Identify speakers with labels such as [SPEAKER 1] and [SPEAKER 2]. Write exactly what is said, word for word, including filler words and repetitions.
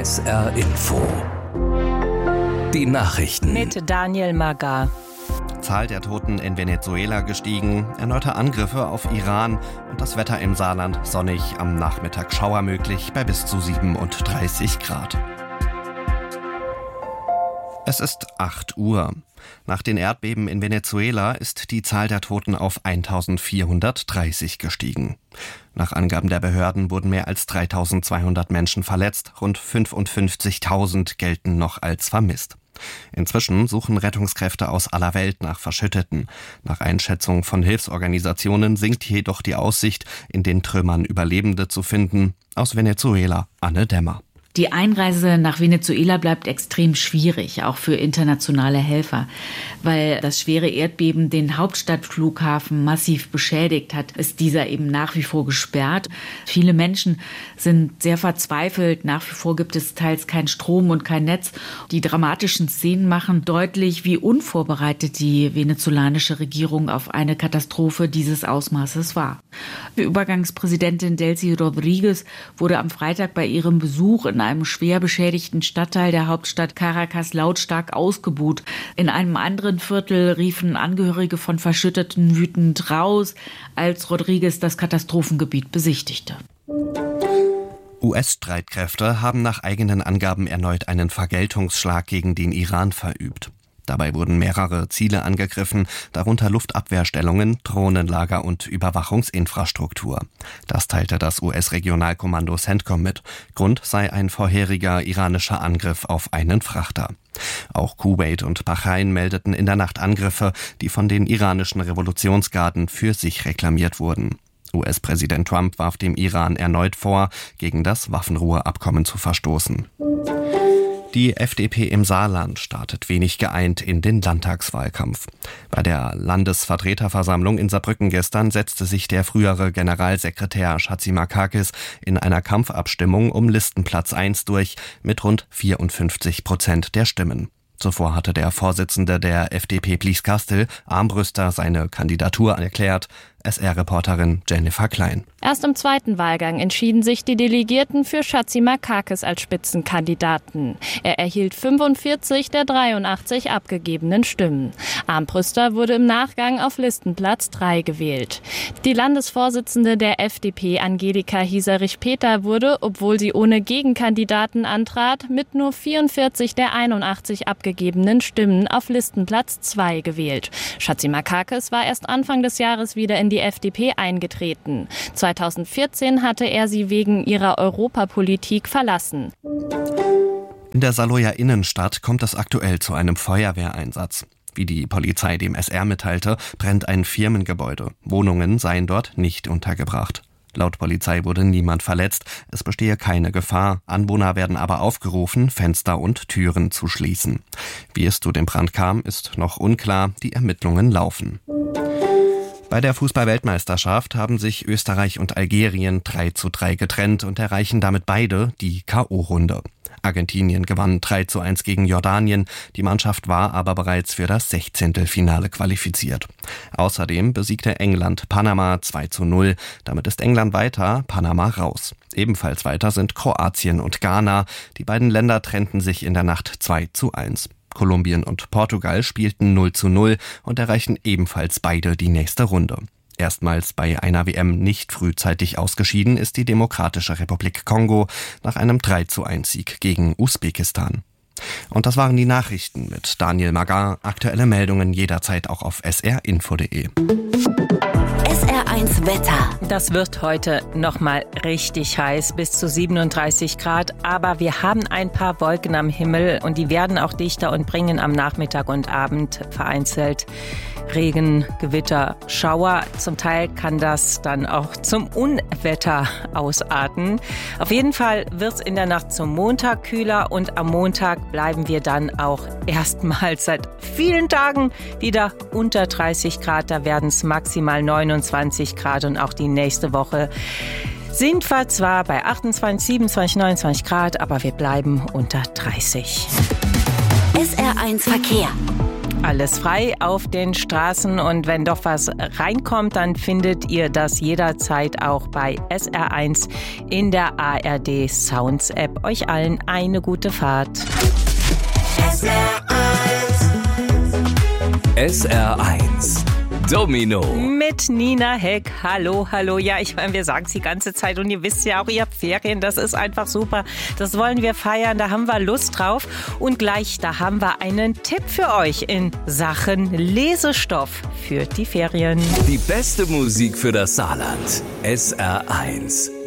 [SPEAKER 1] S R Info. Die Nachrichten
[SPEAKER 2] mit Daniel Magar.
[SPEAKER 3] Zahl der Toten in Venezuela gestiegen, erneute Angriffe auf Iran und das Wetter im Saarland sonnig, am Nachmittag Schauer möglich bei bis zu siebenunddreißig Grad. Es ist acht Uhr. Nach den Erdbeben in Venezuela ist die Zahl der Toten auf eintausendvierhundertdreißig gestiegen. Nach Angaben der Behörden wurden mehr als dreitausendzweihundert Menschen verletzt, rund fünfundfünfzigtausend gelten noch als vermisst. Inzwischen suchen Rettungskräfte aus aller Welt nach Verschütteten. Nach Einschätzung von Hilfsorganisationen sinkt jedoch die Aussicht, in den Trümmern Überlebende zu finden. Aus Venezuela, Anne Dämmer.
[SPEAKER 4] Die Einreise nach Venezuela bleibt extrem schwierig, auch für internationale Helfer. Weil das schwere Erdbeben den Hauptstadtflughafen massiv beschädigt hat, ist dieser eben nach wie vor gesperrt. Viele Menschen sind sehr verzweifelt. Nach wie vor gibt es teils keinen Strom und kein Netz. Die dramatischen Szenen machen deutlich, wie unvorbereitet die venezolanische Regierung auf eine Katastrophe dieses Ausmaßes war. Die Übergangspräsidentin Delcy Rodríguez wurde am Freitag bei ihrem Besuch in einem schwer beschädigten Stadtteil der Hauptstadt Caracas lautstark ausgebuht. In einem anderen Viertel riefen Angehörige von Verschütteten wütend raus, als Rodríguez das Katastrophengebiet besichtigte.
[SPEAKER 3] U S-Streitkräfte haben nach eigenen Angaben erneut einen Vergeltungsschlag gegen den Iran verübt. Dabei wurden mehrere Ziele angegriffen, darunter Luftabwehrstellungen, Drohnenlager und Überwachungsinfrastruktur. Das teilte das U S-Regionalkommando CENTCOM mit. Grund sei ein vorheriger iranischer Angriff auf einen Frachter. Auch Kuwait und Bahrain meldeten in der Nacht Angriffe, die von den iranischen Revolutionsgarden für sich reklamiert wurden. U S-Präsident Trump warf dem Iran erneut vor, gegen das Waffenruheabkommen zu verstoßen. Die F D P im Saarland startet wenig geeint in den Landtagswahlkampf. Bei der Landesvertreterversammlung in Saarbrücken gestern setzte sich der frühere Generalsekretär Chatzimarkakis in einer Kampfabstimmung um Listenplatz eins durch mit rund vierundfünfzig Prozent der Stimmen. Zuvor hatte der Vorsitzende der F D P Blieskastel, Armbrüster, seine Kandidatur erklärt. S R-Reporterin Jennifer Klein.
[SPEAKER 5] Erst im zweiten Wahlgang entschieden sich die Delegierten für Chatzimarkakis als Spitzenkandidaten. Er erhielt fünfundvierzig der dreiundachtzig abgegebenen Stimmen. Armbrüster wurde im Nachgang auf Listenplatz drei gewählt. Die Landesvorsitzende der F D P, Angelika Hieserich-Peter, wurde, obwohl sie ohne Gegenkandidaten antrat, mit nur vierundvierzig der einundachtzig abgegebenen Stimmen auf Listenplatz zwei gewählt. Chatzimarkakis war erst Anfang des Jahres wieder in die F D P eingetreten. zweitausendvierzehn hatte er sie wegen ihrer Europapolitik verlassen.
[SPEAKER 3] In der Saarlouer Innenstadt kommt es aktuell zu einem Feuerwehreinsatz. Wie die Polizei dem S R mitteilte, brennt ein Firmengebäude. Wohnungen seien dort nicht untergebracht. Laut Polizei wurde niemand verletzt, es bestehe keine Gefahr. Anwohner werden aber aufgerufen, Fenster und Türen zu schließen. Wie es zu dem Brand kam, ist noch unklar, die Ermittlungen laufen. Bei der Fußball-Weltmeisterschaft haben sich Österreich und Algerien drei zu drei getrennt und erreichen damit beide die K O-Runde. Argentinien gewann drei zu eins gegen Jordanien, die Mannschaft war aber bereits für das Sechzehntelfinale qualifiziert. Außerdem besiegte England Panama zwei zu null, damit ist England weiter, Panama raus. Ebenfalls weiter sind Kroatien und Ghana, die beiden Länder trennten sich in der Nacht zwei zu eins. Kolumbien und Portugal spielten null zu null und erreichen ebenfalls beide die nächste Runde. Erstmals bei einer W M nicht frühzeitig ausgeschieden ist die Demokratische Republik Kongo nach einem drei zu eins Sieg gegen Usbekistan. Und das waren die Nachrichten mit Daniel Magar. Aktuelle Meldungen jederzeit auch auf s r info punkt d e.
[SPEAKER 2] S R eins Wetter. Das wird heute nochmal richtig heiß, bis zu siebenunddreißig Grad. Aber wir haben ein paar Wolken am Himmel und die werden auch dichter und bringen am Nachmittag und Abend vereinzelt Regen, Gewitter, Schauer. Zum Teil kann das dann auch zum Unwetter ausarten. Auf jeden Fall wird es in der Nacht zum Montag kühler und am Montag bleiben wir dann auch erstmals seit vielen Tagen wieder unter dreißig Grad. Da werden es maximal neunundzwanzig Grad und auch die nächste Woche sind wir zwar bei achtundzwanzig, siebenundzwanzig, neunundzwanzig Grad, aber wir bleiben unter dreißig.
[SPEAKER 6] S R eins Verkehr.
[SPEAKER 2] alles frei auf den Straßen und wenn doch was reinkommt, dann findet ihr das jederzeit auch bei S R eins in der A R D Sounds App. Euch allen eine gute Fahrt.
[SPEAKER 1] S R eins. S R eins. Domino.
[SPEAKER 2] Mit Nina Heck. Hallo, hallo. Ja, ich meine, wir sagen es die ganze Zeit und ihr wisst ja auch, ihr habt Ferien. Das ist einfach super. Das wollen wir feiern. Da haben wir Lust drauf. Und gleich, da haben wir einen Tipp für euch in Sachen Lesestoff für die Ferien.
[SPEAKER 1] Die beste Musik für das Saarland. S R eins.